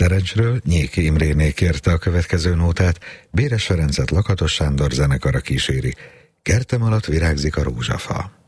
Szerencsről Nyéki Imréné kérte a következő nótát, Béres Ferencet Lakatos Sándor zenekara kíséri. Kertem alatt virágzik a rózsafa.